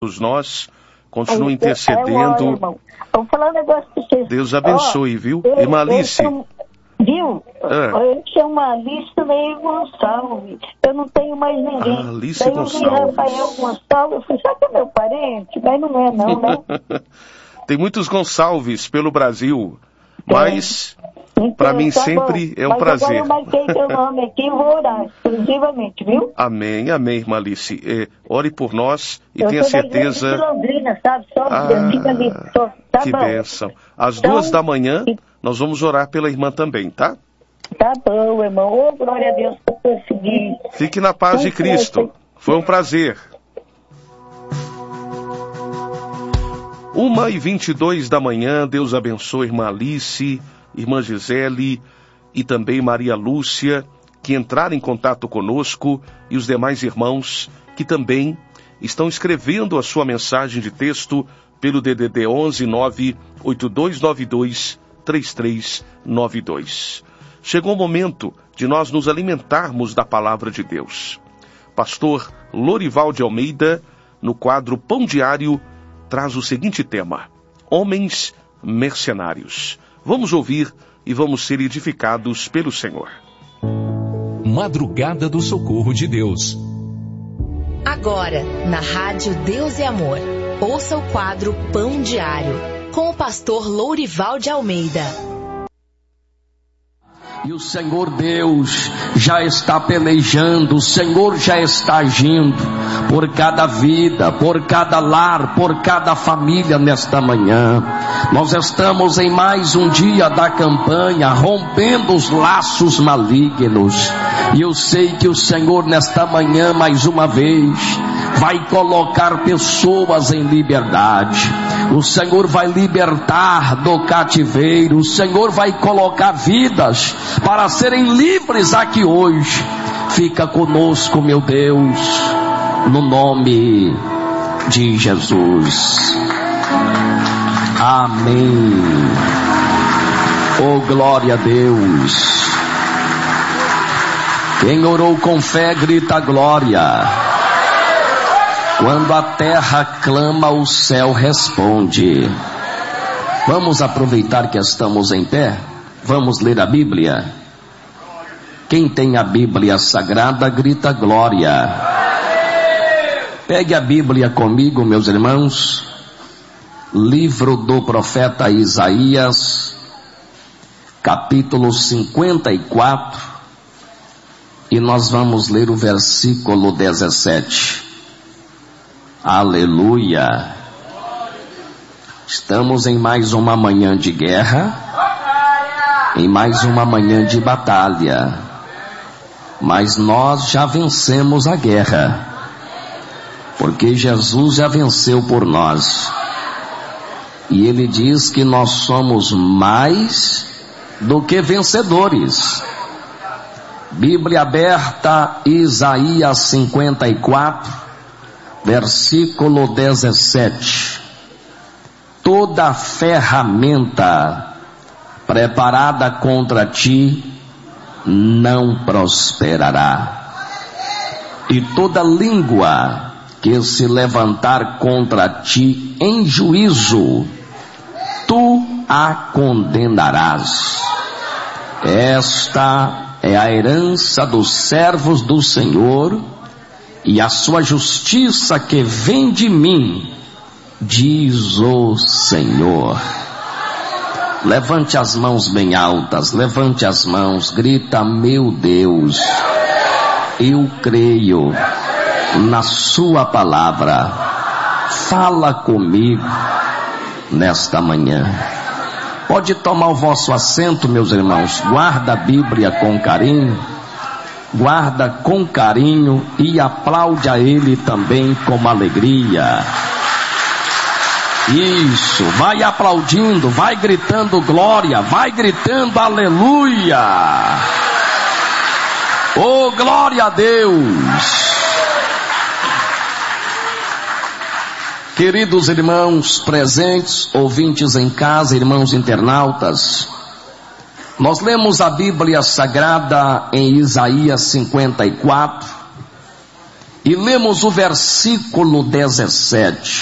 nós, continue intercedendo. Vamos falar um negócio pra vocês. Deus abençoe, viu? Irmã Alice. Viu? Eu chamo a Alice meio Gonçalves. Eu não tenho mais ninguém. Alice Daí Gonçalves. eu vi Rafael Gonçalves. Eu falei, será que é meu parente? Mas não é não, né? Tem muitos Gonçalves pelo Brasil, mas então, para mim tá sempre bom. é um mas prazer. Agora eu marquei teu nome aqui e vou orar exclusivamente, viu? Amém, amém, irmã Alice. Ore por nós e eu tenha certeza. Eu sou da igreja de Londrina, sabe? Só fica ali. Tá que bom. bênção. Às Então, 2h nós vamos orar pela irmã também, tá? Tá bom, irmão. Oh, glória a Deus que eu consegui. Fique na paz de Cristo. Foi um prazer. 1h22 Deus abençoe irmã Alice, irmã Gisele e também Maria Lúcia, que entraram em contato conosco, e os demais irmãos que também estão escrevendo a sua mensagem de texto pelo DDD 11 98292 3392. Chegou o momento de nós nos alimentarmos da palavra de Deus. Pastor Lorival de Almeida, no quadro Pão Diário, traz o seguinte tema: Homens Mercenários. Vamos ouvir e vamos ser edificados pelo Senhor. Madrugada do Socorro de Deus. Agora, na Rádio Deus e Amor, ouça o quadro Pão Diário, com o pastor Lorival de Almeida. E o Senhor Deus já está pelejando, o Senhor já está agindo por cada vida, por cada lar, por cada família nesta manhã. Nós estamos em mais um dia da campanha, rompendo os laços malignos. E eu sei que o Senhor nesta manhã, mais uma vez, vai colocar pessoas em liberdade. O Senhor vai libertar do cativeiro. O Senhor vai colocar vidas para serem livres aqui hoje. Fica conosco, meu Deus, no nome de Jesus. Amém. Oh, glória a Deus. Quem orou com fé, grita glória. Quando a terra clama, o céu responde. Vamos aproveitar que estamos em pé. Vamos ler a Bíblia. Quem tem a Bíblia Sagrada, grita glória. Pegue a Bíblia comigo, meus irmãos. Livro do profeta Isaías, capítulo 54. E nós vamos ler o versículo 17. Aleluia. Estamos em mais uma manhã de guerra, em mais uma manhã de batalha, mas nós já vencemos a guerra, porque Jesus já venceu por nós, e Ele diz que nós somos mais do que vencedores. Bíblia aberta, Isaías 54, versículo 17. Toda ferramenta preparada contra ti não prosperará, e toda língua que se levantar contra ti em juízo, tu a condenarás. Esta é a herança dos servos do Senhor, e a sua justiça que vem de mim, diz o Senhor. Levante as mãos bem altas, levante as mãos, grita: meu Deus, eu creio na sua palavra, fala comigo nesta manhã. Pode tomar o vosso assento, meus irmãos. Guarda a Bíblia com carinho, guarda com carinho e aplaude a Ele também com alegria. Isso, vai aplaudindo, vai gritando glória, vai gritando aleluia. Oh, glória a Deus. Queridos irmãos presentes, ouvintes em casa, irmãos internautas, nós lemos a Bíblia Sagrada em Isaías 54, e lemos o versículo 17.